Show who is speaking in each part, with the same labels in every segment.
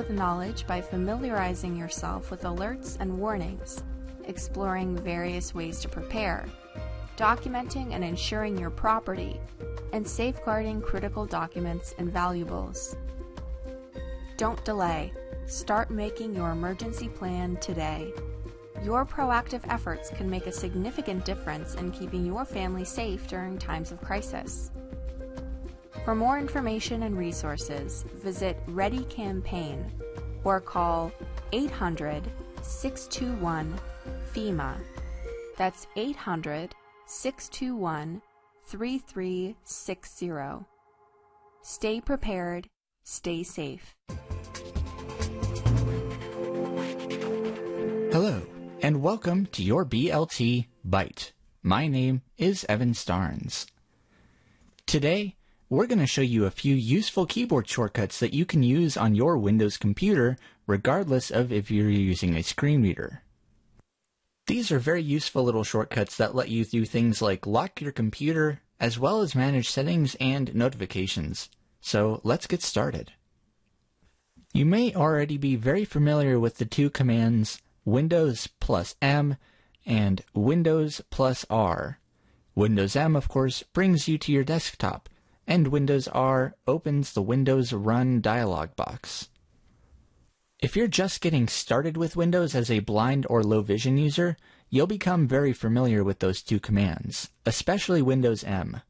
Speaker 1: the knowledge by familiarizing yourself with alerts and warnings, exploring various ways to prepare, documenting and ensuring your property, and safeguarding critical documents and valuables. Don't delay. Start making your emergency plan today. Your proactive efforts can make a significant difference in keeping your family safe during times of crisis. For more information and resources, visit Ready Campaign or call 800-621-FEMA. That's 800-621-3360. Stay prepared, stay safe.
Speaker 2: Hello, and welcome to your BLT Bite. My name is Evan Starnes. Today, we're going to show you a few useful keyboard shortcuts that you can use on your Windows computer, regardless of if you're using a screen reader. These are very useful little shortcuts that let you do things like lock your computer, as well as manage settings and notifications. So let's get started. You may already be very familiar with the two commands Windows+M and Windows+R. Windows M, of course, brings you to your desktop, and Windows R opens the Windows Run dialog box. If you're just getting started with Windows as a blind or low vision user, you'll become very familiar with those two commands, especially Windows M.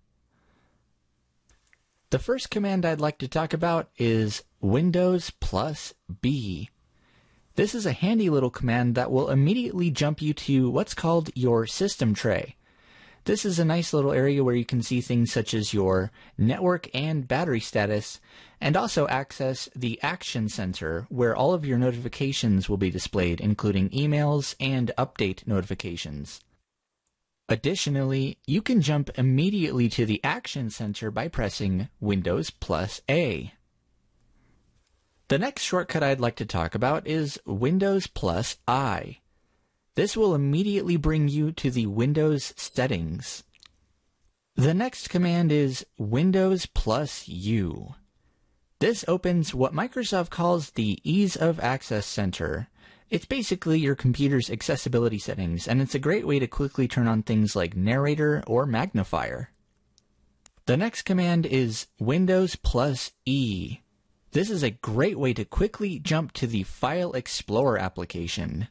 Speaker 2: The first command I'd like to talk about is Windows+B. This is a handy little command that will immediately jump you to what's called your system tray. This is a nice little area where you can see things such as your network and battery status, and also access the Action Center, where all of your notifications will be displayed, including emails and update notifications. Additionally, you can jump immediately to the Action Center by pressing Windows+A. The next shortcut I'd like to talk about is Windows+I. This will immediately bring you to the Windows settings. The next command is Windows+U. This opens what Microsoft calls the Ease of Access Center. It's basically your computer's accessibility settings, and it's a great way to quickly turn on things like Narrator or Magnifier. The next command is Windows+E. This is a great way to quickly jump to the File Explorer application.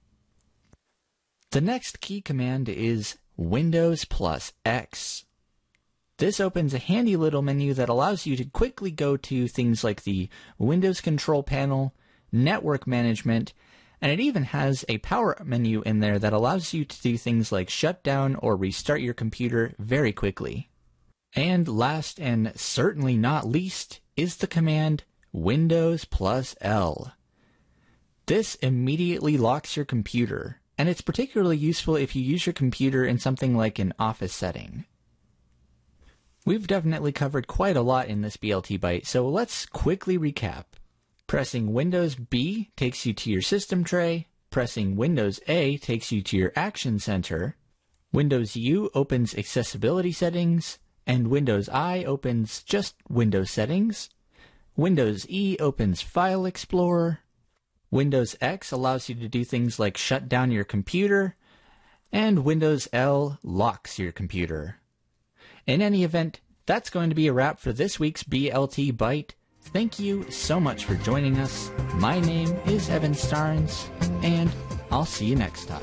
Speaker 2: The next key command is Windows+X. This opens a handy little menu that allows you to quickly go to things like the Windows Control Panel, Network Management, and it even has a power menu in there that allows you to do things like shut down or restart your computer very quickly. And last and certainly not least is the command Windows+L. This immediately locks your computer, and it's particularly useful if you use your computer in something like an office setting. We've definitely covered quite a lot in this BLT Bite, so let's quickly recap. Pressing Windows B takes you to your system tray, pressing Windows A takes you to your Action Center, Windows U opens accessibility settings, and Windows I opens just Windows settings, Windows E opens File Explorer, Windows X allows you to do things like shut down your computer, and Windows L locks your computer. In any event, that's going to be a wrap for this week's BLT Bite. Thank you so much for joining us. My name is Evan Starnes, and I'll see you next time.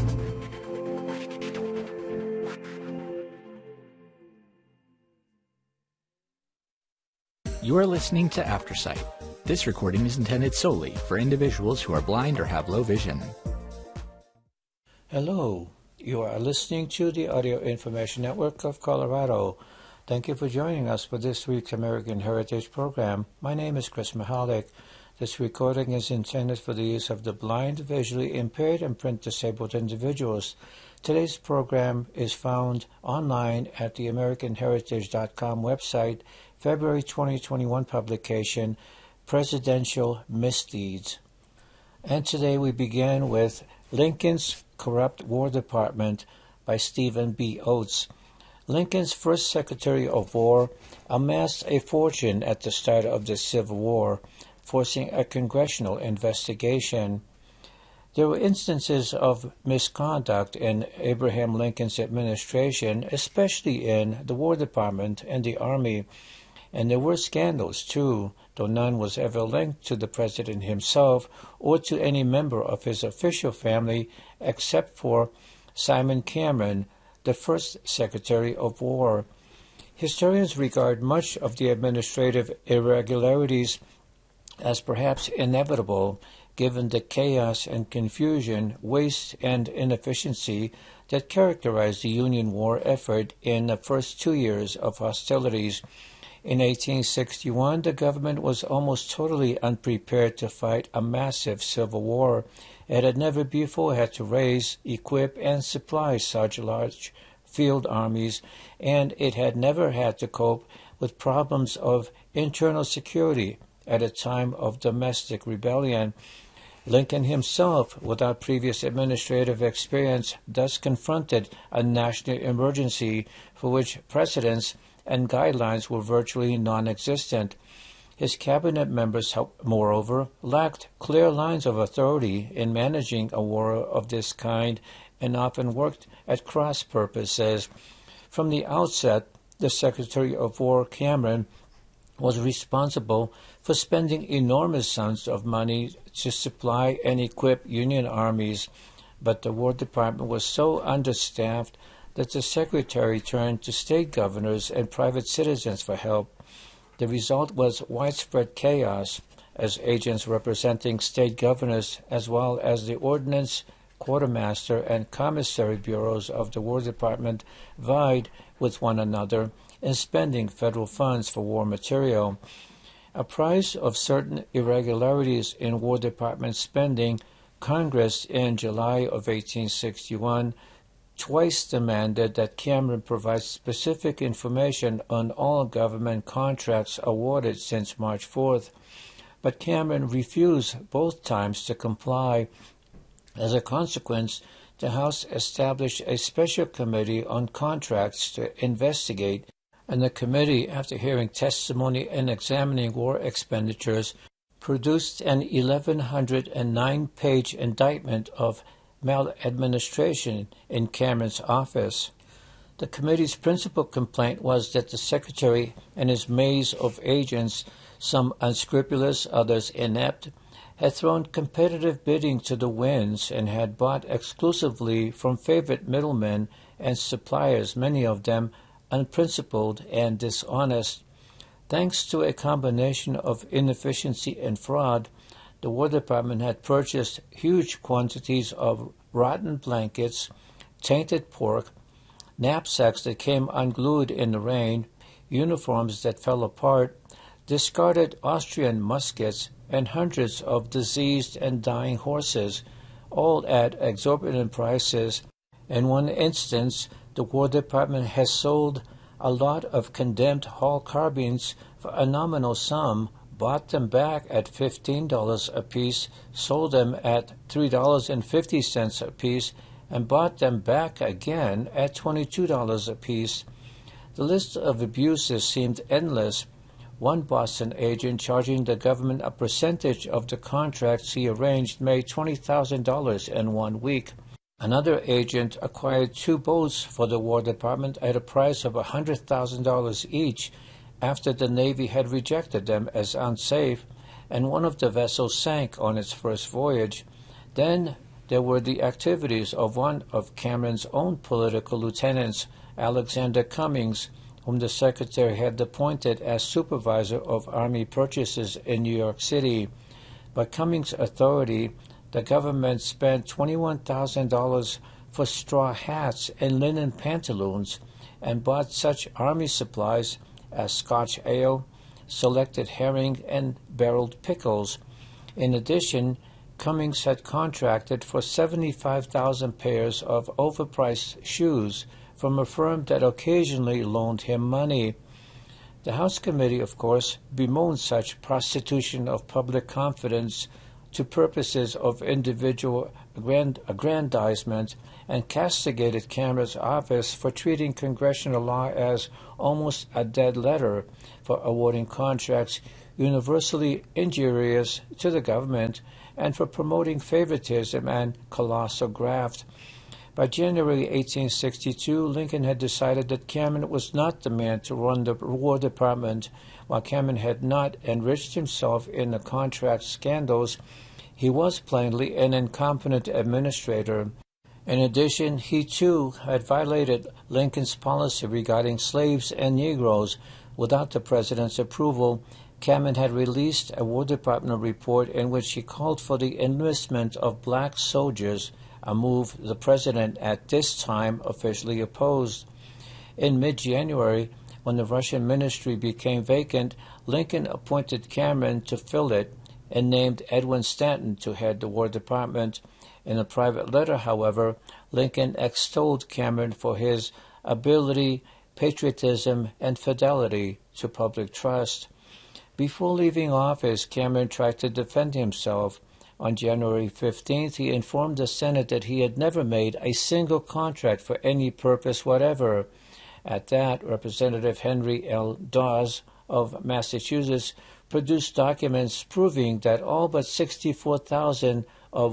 Speaker 2: You are listening to Aftersight. This recording is intended solely for individuals who are blind or have low vision.
Speaker 3: Hello, you are listening to the Audio Information Network of Colorado. Thank you for joining us for this week's American Heritage program. My name is Chris Mahalik. This recording is intended for the use of the blind, visually impaired, and print-disabled individuals. Today's program is found online at the AmericanHeritage.com website, February 2021 publication, Presidential Misdeeds. And today we begin with Lincoln's Corrupt War Department by Stephen B. Oates. Lincoln's first Secretary of War amassed a fortune at the start of the Civil War. forcing a congressional investigation. There were instances of misconduct in Abraham Lincoln's administration, especially in the War Department and the Army, and there were scandals too, though none was ever linked to the president himself or to any member of his official family except for Simon Cameron, the first Secretary of War. Historians regard much of the administrative irregularities as perhaps inevitable, given the chaos and confusion, waste, and inefficiency that characterized the Union war effort in the first 2 years of hostilities. In 1861, the government was almost totally unprepared to fight a massive civil war. It had never before had to raise, equip, and supply such large field armies, and it had never had to cope with problems of internal security at a time of domestic rebellion. Lincoln himself, without previous administrative experience, thus confronted a national emergency for which precedents and guidelines were virtually non-existent. His cabinet members, moreover, lacked clear lines of authority in managing a war of this kind and often worked at cross purposes. From the outset, the Secretary of War, Cameron, was responsible for spending enormous sums of money to supply and equip Union armies, but the War Department was so understaffed that the Secretary turned to state governors and private citizens for help. The result was widespread chaos, as agents representing state governors, as well as the ordnance, quartermaster, and commissary bureaus of the War Department, vied with one another in spending federal funds for war material. Apprised of certain irregularities in War Department spending, Congress in July of 1861 twice demanded that Cameron provide specific information on all government contracts awarded since March 4th, but Cameron refused both times to comply. As a consequence, the House established a special committee on contracts to investigate, and the committee, after hearing testimony and examining war expenditures, produced an 1,109-page indictment of maladministration in Cameron's office. The committee's principal complaint was that the Secretary and his maze of agents, some unscrupulous, others inept, had thrown competitive bidding to the winds and had bought exclusively from favorite middlemen and suppliers, many of them unprincipled and dishonest. Thanks to a combination of inefficiency and fraud, the War Department had purchased huge quantities of rotten blankets, tainted pork, knapsacks that came unglued in the rain, uniforms that fell apart, discarded Austrian muskets, and hundreds of diseased and dying horses, all at exorbitant prices. In one instance, the War Department has sold a lot of condemned Hall carbines for a nominal sum, bought them back at $15 apiece, sold them at $3.50 apiece, and bought them back again at $22 apiece. The list of abuses seemed endless. One Boston agent charging the government a percentage of the contracts he arranged made $20,000 in 1 week. Another agent acquired 2 boats for the War Department at a price of $100,000 each after the Navy had rejected them as unsafe, and one of the vessels sank on its first voyage. Then there were the activities of one of Cameron's own political lieutenants, Alexander Cummings, whom the Secretary had appointed as supervisor of Army purchases in New York City. By Cummings' authority, the government spent $21,000 for straw hats and linen pantaloons and bought such Army supplies as Scotch ale, selected herring, and barreled pickles. In addition, Cummings had contracted for 75,000 pairs of overpriced shoes from a firm that occasionally loaned him money. The House Committee, of course, bemoaned such prostitution of public confidence to purposes of individual aggrandizement and castigated Cameron's office for treating congressional law as almost a dead letter for awarding contracts universally injurious to the government and for promoting favoritism and colossal graft. By January 1862, Lincoln had decided that Cameron was not the man to run the War Department. While Cameron had not enriched himself in the contract scandals, he was plainly an incompetent administrator. In addition, he too had violated Lincoln's policy regarding slaves and Negroes. Without the president's approval, Cameron had released a War Department report in which he called for the enlistment of black soldiers, a move the president at this time officially opposed. In mid-January, when the Russian ministry became vacant, Lincoln appointed Cameron to fill it and named Edwin Stanton to head the War Department. In a private letter, however, Lincoln extolled Cameron for his ability, patriotism, and fidelity to public trust. Before leaving office, Cameron tried to defend himself. On January 15th, he informed the Senate that he had never made a single contract for any purpose whatever. At that, Representative Henry L. Dawes of Massachusetts produced documents proving that all but 64,000 of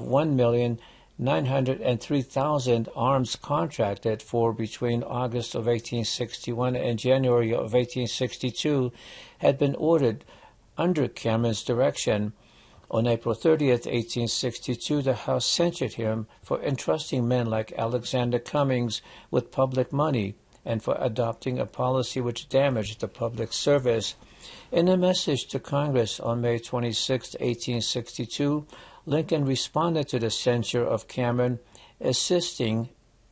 Speaker 3: 1,903,000 arms contracted for between August of 1861 and January of 1862 had been ordered under Cameron's direction. On April 30th, 1862, the House censured him for entrusting men like Alexander Cummings with public money and for adopting a policy which damaged the public service. In a message to Congress on May 26, 1862, Lincoln responded to the censure of Cameron, insisting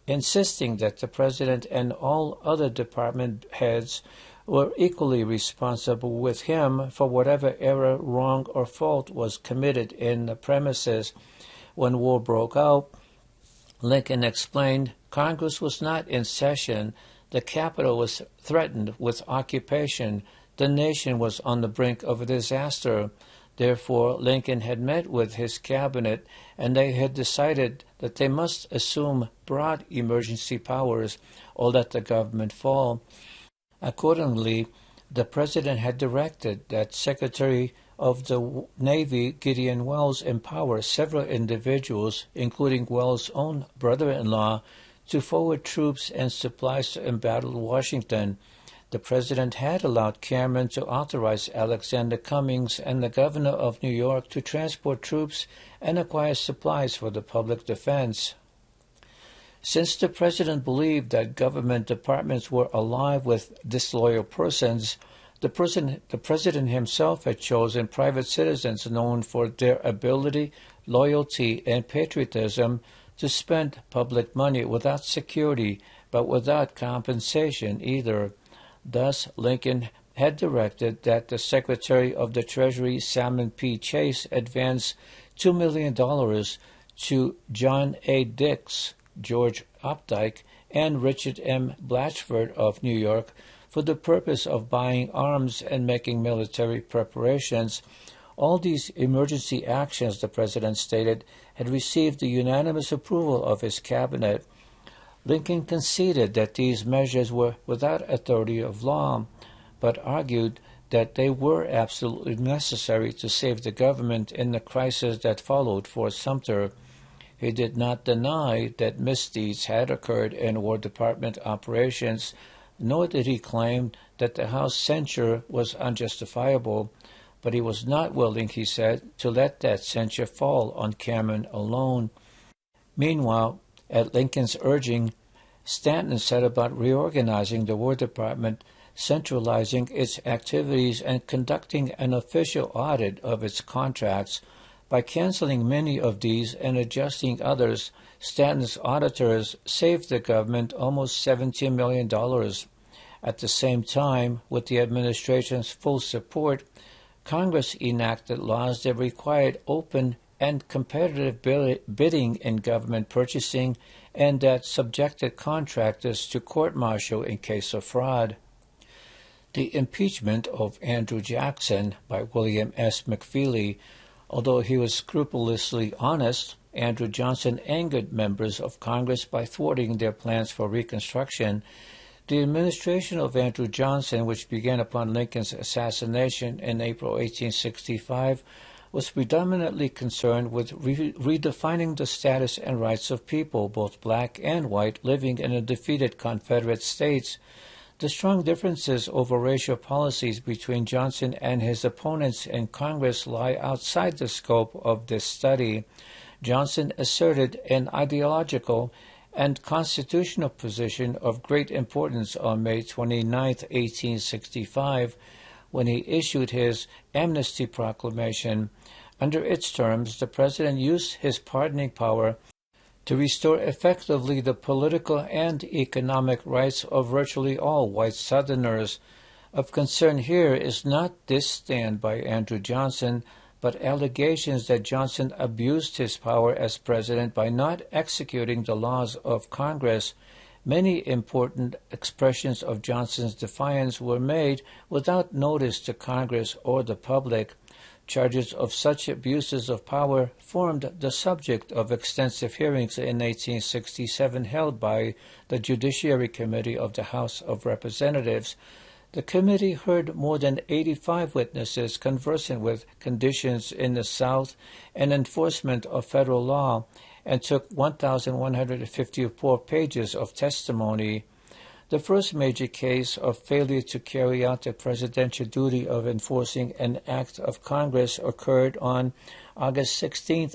Speaker 3: that the president and all other department heads were equally responsible with him for whatever error, wrong, or fault was committed in the premises. When war broke out, Lincoln explained Congress was not in session, the Capitol was threatened with occupation, the nation was on the brink of a disaster. Therefore, Lincoln had met with his cabinet, and they had decided that they must assume broad emergency powers or let the government fall. Accordingly, the president had directed that Secretary of the Navy Gideon Welles empower several individuals, including Welles' own brother-in-law, to forward troops and supplies to embattle Washington. The president had allowed Cameron to authorize Alexander Cummings and the governor of New York to transport troops and acquire supplies for the public defense. Since the president believed that government departments were alive with disloyal persons, the president himself had chosen private citizens known for their ability, loyalty, and patriotism to spend public money without security, but without compensation either. Thus, Lincoln had directed that the Secretary of the Treasury, Salmon P. Chase, advance $2 million to John A. Dix, George Opdyke, and Richard M. Blatchford of New York for the purpose of buying arms and making military preparations. All these emergency actions, the president stated, had received the unanimous approval of his cabinet. Lincoln conceded that these measures were without authority of law, but argued that they were absolutely necessary to save the government in the crisis that followed Fort Sumter. He did not deny that misdeeds had occurred in War Department operations, nor did he claim that the House censure was unjustifiable, but he was not willing, he said, to let that censure fall on Cameron alone. Meanwhile, at Lincoln's urging, Stanton set about reorganizing the War Department, centralizing its activities, and conducting an official audit of its contracts. By canceling many of these and adjusting others, Stanton's auditors saved the government almost $17 million. At the same time, with the administration's full support, Congress enacted laws that required open and competitive bidding in government purchasing and that subjected contractors to court-martial in case of fraud. The impeachment of Andrew Jackson by William S. McFeely. Although he was scrupulously honest, Andrew Johnson angered members of Congress by thwarting their plans for Reconstruction. The administration of Andrew Johnson, which began upon Lincoln's assassination in April 1865, was predominantly concerned with redefining the status and rights of people, both black and white, living in the defeated Confederate states. The strong differences over racial policies between Johnson and his opponents in Congress lie outside the scope of this study. Johnson asserted an ideological and constitutional position of great importance on May 29, 1865, when he issued his amnesty proclamation. Under its terms, the President used his pardoning power to restore effectively the political and economic rights of virtually all white Southerners. Of concern here is not this stand by Andrew Johnson, but allegations that Johnson abused his power as president by not executing the laws of Congress. Many important expressions of Johnson's defiance were made without notice to Congress or the public. Charges of such abuses of power formed the subject of extensive hearings in 1867 held by the Judiciary Committee of the House of Representatives. The committee heard more than 85 witnesses conversant with conditions in the South and enforcement of federal law, and took 1,154 pages of testimony. The first major case of failure to carry out the presidential duty of enforcing an act of Congress occurred on August 16,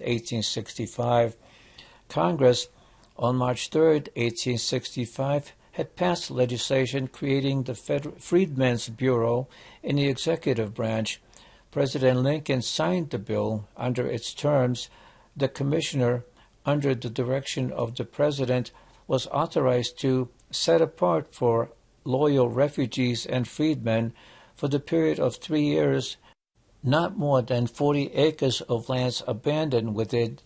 Speaker 3: 1865. Congress, on March 3, 1865, had passed legislation creating the Freedmen's Bureau in the executive branch. President Lincoln signed the bill. Under its terms, the commissioner, under the direction of the president, was authorized to set apart for loyal refugees and freedmen for the period of 3 years not more than 40 acres of lands abandoned within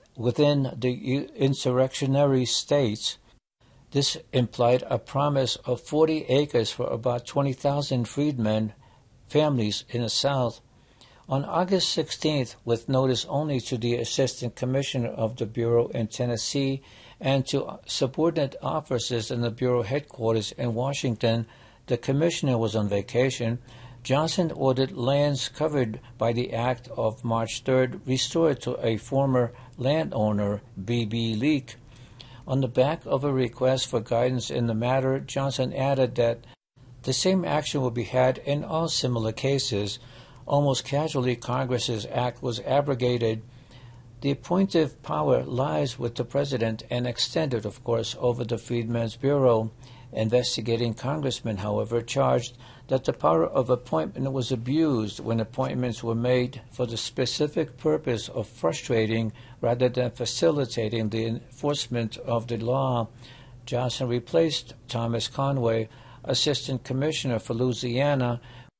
Speaker 3: the insurrectionary states. This implied a promise of 40 acres for about 20,000 freedmen families in the South. On August 16th, with notice only to the Assistant Commissioner of the Bureau in Tennessee and to subordinate officers in the Bureau headquarters in Washington, the Commissioner was on vacation. Johnson ordered lands covered by the Act of March 3rd restored to a former landowner, B.B. Leake. On the back of a request for guidance in the matter, Johnson added that the same action would be had in all similar cases. Almost casually, Congress's act was abrogated. The appointive power lies with the President and extended, of course, over the Freedmen's Bureau. Investigating congressmen, however, charged that the power of appointment was abused when appointments were made for the specific purpose of frustrating rather than facilitating the enforcement of the law. Johnson replaced Thomas Conway, Assistant Commissioner for Louisiana,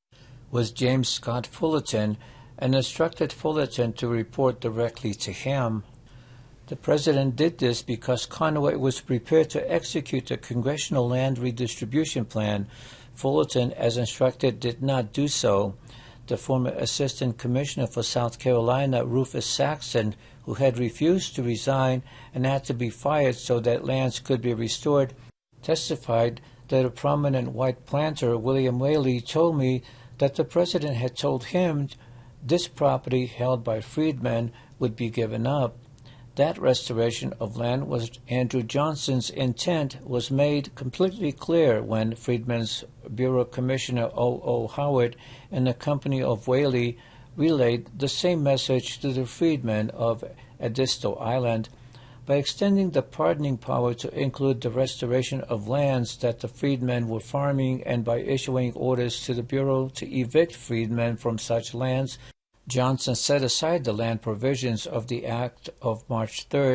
Speaker 3: with James Scott Fullerton, and instructed Fullerton to report directly to him. The President did this because Conway was prepared to execute the Congressional Land Redistribution Plan. Fullerton, as instructed, did not do so. The former Assistant Commissioner for South Carolina, Rufus Saxon, who had refused to resign and had to be fired so that lands could be restored, testified that a prominent white planter, William Whaley, told me that the President had told him this property held by freedmen would be given up. That restoration of land was Andrew Johnson's intent was made completely clear when Freedmen's Bureau Commissioner O. Howard and the company of Whaley relayed the same message to the freedmen of Edisto Island. By extending the pardoning power to include the restoration of lands that the freedmen were farming and by issuing orders to the Bureau to evict freedmen from such lands, Johnson set aside the land provisions of the Act of March 3,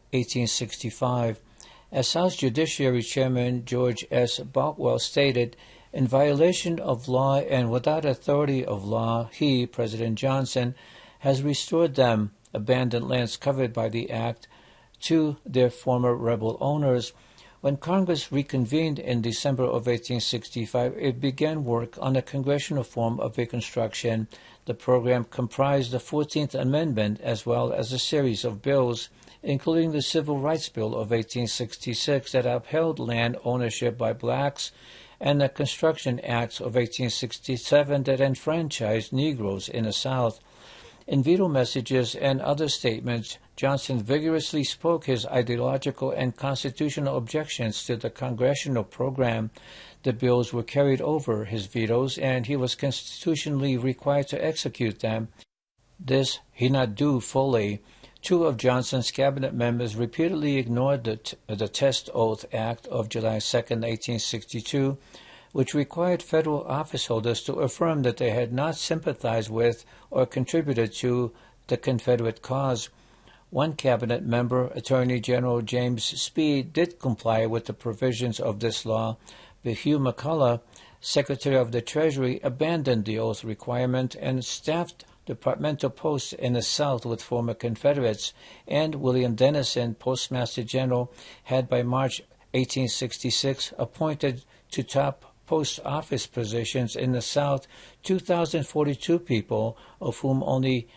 Speaker 3: 1865. As House Judiciary Chairman George S. Boutwell stated, in violation of law and without authority of law, he, President Johnson, has restored them, abandoned lands covered by the Act, to their former rebel owners. When Congress reconvened in December of 1865, it began work on a congressional form of Reconstruction. The program comprised the 14th Amendment as well as a series of bills, including the Civil Rights Bill of 1866 that upheld land ownership by blacks and the Construction Acts of 1867 that enfranchised Negroes in the South. In veto messages and other statements, Johnson vigorously spoke his ideological and constitutional objections to the congressional program. The bills were carried over his vetoes, and he was constitutionally required to execute them. This he not do fully. Two of Johnson's cabinet members repeatedly ignored the Test Oath Act of July 2, 1862, which required federal officeholders to affirm that they had not sympathized with or contributed to the Confederate cause. One cabinet member, Attorney General James Speed, did comply with the provisions of this law, but Hugh McCulloch, Secretary of the Treasury, abandoned the oath requirement and staffed departmental posts in the South with former Confederates, and William Dennison, Postmaster General, had by March 1866 appointed to top post office positions in the South 2,042 people, of whom only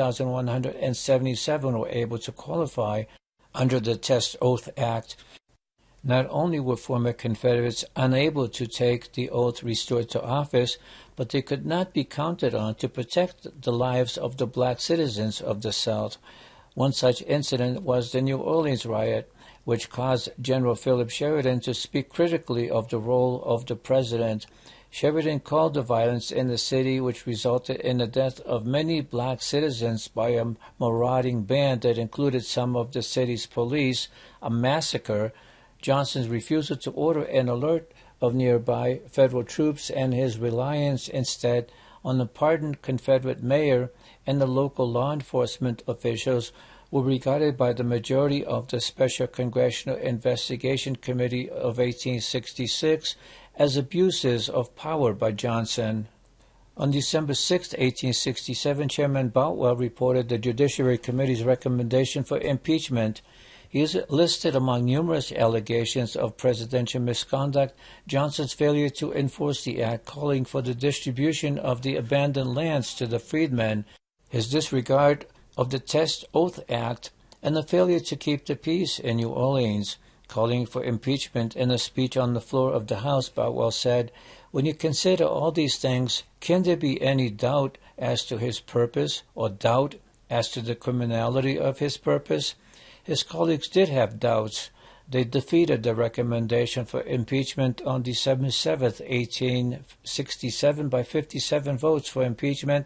Speaker 3: 1,177 were able to qualify under the Test Oath Act. Not only were former Confederates unable to take the oath restored to office, but they could not be counted on to protect the lives of the black citizens of the South. One such incident was the New Orleans riot, which caused General Philip Sheridan to speak critically of the role of the president. Sheridan called the violence in the city, which resulted in the death of many black citizens by a marauding band that included some of the city's police, a massacre. Johnson's refusal to order an alert of nearby federal troops and his reliance instead on the pardoned Confederate mayor and the local law enforcement officials were regarded by the majority of the Special Congressional Investigation Committee of 1866 as abuses of power by Johnson. On December 6, 1867, Chairman Boutwell reported the Judiciary Committee's recommendation for impeachment. He is listed among numerous allegations of presidential misconduct, Johnson's failure to enforce the act calling for the distribution of the abandoned lands to the freedmen, his disregard of the Test Oath Act, and the failure to keep the peace in New Orleans. Calling for impeachment in a speech on the floor of the House, Boutwell said, "When you consider all these things, can there be any doubt as to his purpose or doubt as to the criminality of his purpose?" His colleagues did have doubts. They defeated the recommendation for impeachment on December 7, 1867 by 57 votes for impeachment,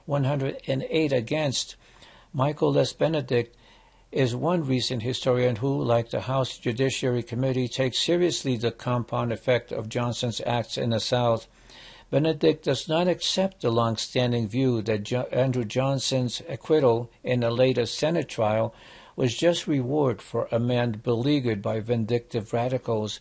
Speaker 3: 108 against. Michael Les Benedict is one recent historian who, like the House Judiciary Committee, takes seriously the compound effect of Johnson's acts in the South. Benedict does not accept the long-standing view that Andrew Johnson's acquittal in a later Senate trial was just reward for a man beleaguered by vindictive radicals.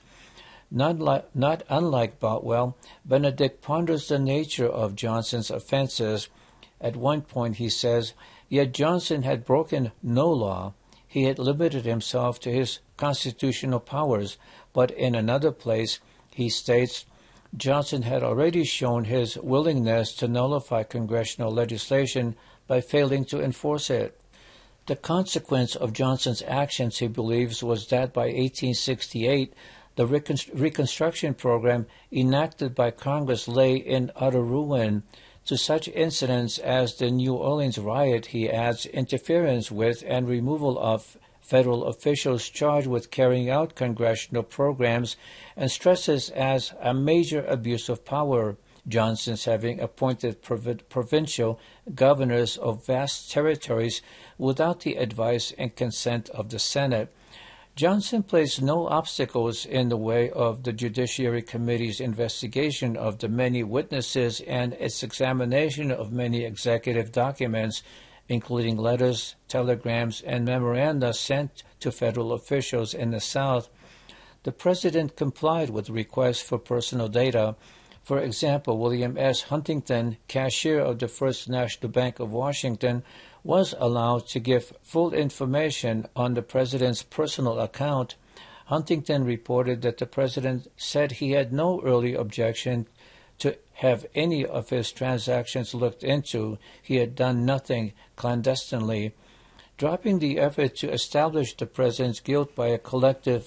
Speaker 3: Not unlike Boutwell, Benedict ponders the nature of Johnson's offenses. At one point he says, "Yet Johnson had broken no law. He had limited himself to his constitutional powers." But in another place he states, Johnson had already shown his willingness to nullify congressional legislation by failing to enforce it. The consequence of Johnson's actions, he believes, was that by 1868, the Reconstruction program enacted by Congress lay in utter ruin. To such incidents as the New Orleans riot, he adds, interference with and removal of federal officials charged with carrying out congressional programs, and stresses as a major abuse of power. Johnson's having appointed provincial governors of vast territories without the advice and consent of the Senate. Johnson placed no obstacles in the way of the Judiciary Committee's investigation of the many witnesses and its examination of many executive documents, including letters, telegrams, and memoranda sent to federal officials in the South. The President complied with requests for personal data. For example, William S. Huntington, cashier of the First National Bank of Washington, was allowed to give full information on the President's personal account. Huntington reported that the President said he had no early objection to have any of his transactions looked into. He had done nothing clandestinely. Dropping the effort to establish the President's guilt by a collective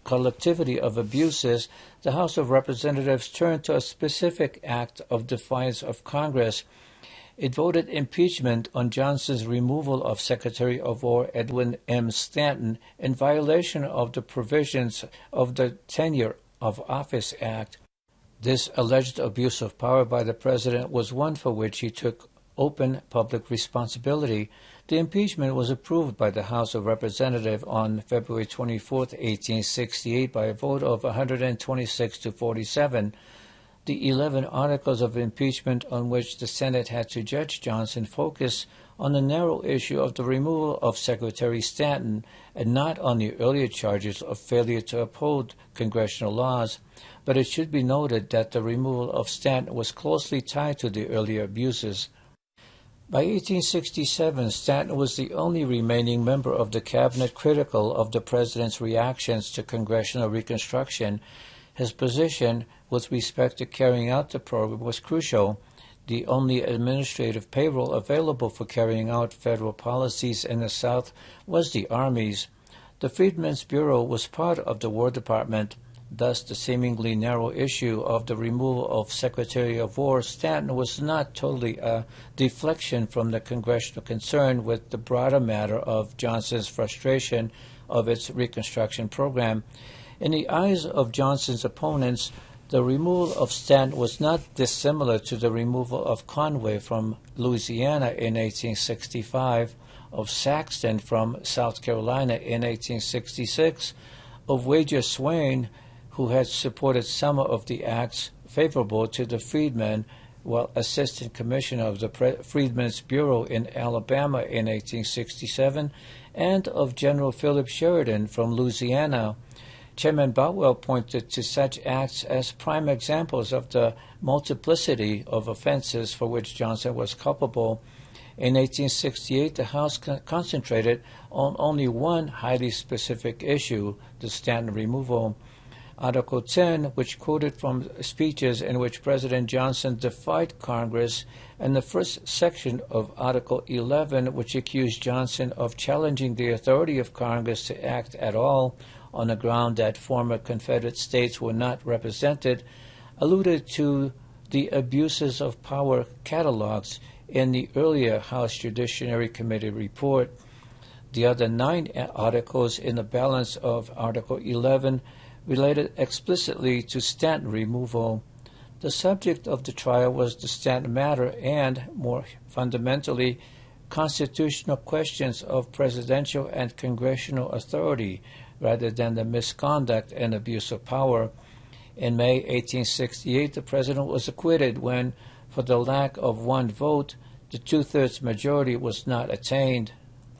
Speaker 3: collectivity of abuses, the House of Representatives turned to a specific act of defiance of Congress. It voted impeachment on Johnson's removal of Secretary of War Edwin M. Stanton in violation of the provisions of the Tenure of Office Act. This alleged abuse of power by the President was one for which he took open public responsibility. The impeachment was approved by the House of Representatives on February 24, 1868, by a vote of 126 to 47. The 11 articles of impeachment on which the Senate had to judge Johnson focus on the narrow issue of the removal of Secretary Stanton and not on the earlier charges of failure to uphold congressional laws. But it should be noted that the removal of Stanton was closely tied to the earlier abuses. By 1867, Stanton was the only remaining member of the cabinet critical of the President's reactions to congressional reconstruction. His position with respect to carrying out the program was crucial. The only administrative payroll available for carrying out federal policies in the South was the Army's. The Freedmen's Bureau was part of the War Department. Thus, the seemingly narrow issue of the removal of Secretary of War Stanton was not totally a deflection from the congressional concern with the broader matter of Johnson's frustration of its Reconstruction program. In the eyes of Johnson's opponents, the removal of Stanton was not dissimilar to the removal of Conway from Louisiana in 1865, of Saxton from South Carolina in 1866, of Wager Swain, who had supported some of the acts favorable to the freedmen while Assistant Commissioner of the Freedmen's Bureau in Alabama in 1867, and of General Philip Sheridan from Louisiana. Chairman Boutwell pointed to such acts as prime examples of the multiplicity of offenses for which Johnson was culpable. In 1868, the House concentrated on only one highly specific issue, the Stanton removal. Article 10, which quoted from speeches in which President Johnson defied Congress, and the first section of Article 11, which accused Johnson of challenging the authority of Congress to act at all on the ground that former Confederate states were not represented, alluded to the abuses of power catalogs in the earlier House Judiciary Committee report. The other 9 articles in the balance of Article 11 related explicitly to Stanton removal. The subject of the trial was the Stanton matter and, more fundamentally, constitutional questions of presidential and congressional authority rather than the misconduct and abuse of power. In May 1868, the president was acquitted when, for the lack of one vote, the two-thirds majority was not attained.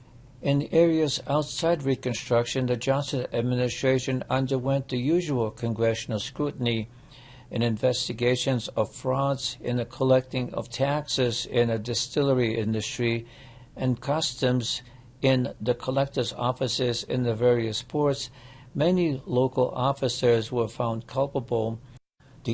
Speaker 3: In areas outside Reconstruction, the Johnson administration underwent the usual congressional scrutiny in investigations of frauds in the collecting of taxes in the distillery industry and customs in the collectors' offices in the various ports. Many local officers were found culpable. The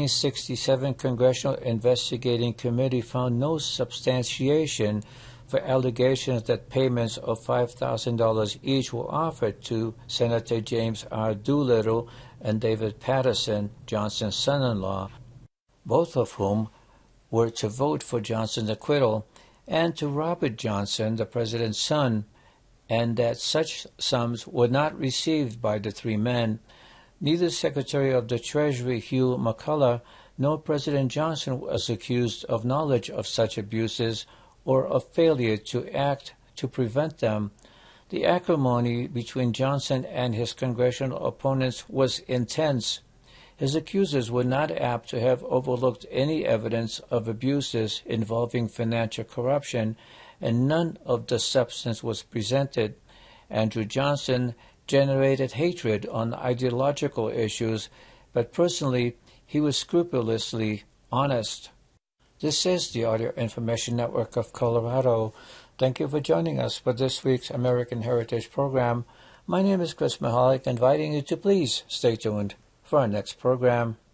Speaker 3: 1867 Congressional Investigating Committee found no substantiation for allegations that payments of $5,000 each were offered to Senator James R. Doolittle and David Patterson, Johnson's son-in-law, both of whom were to vote for Johnson's acquittal, and to Robert Johnson, the president's son, and that such sums were not received by the 3 men. Neither Secretary of the Treasury Hugh McCulloch nor President Johnson was accused of knowledge of such abuses or of failure to act to prevent them. The acrimony between Johnson and his congressional opponents was intense. His accusers were not apt to have overlooked any evidence of abuses involving financial corruption, and none of the substance was presented. Andrew Johnson generated hatred on ideological issues, but personally he was scrupulously honest. This is the Audio Information Network of Colorado. Thank you for joining us for this week's American Heritage program. My name is Chris Mahalik, inviting you to please stay tuned for our next program.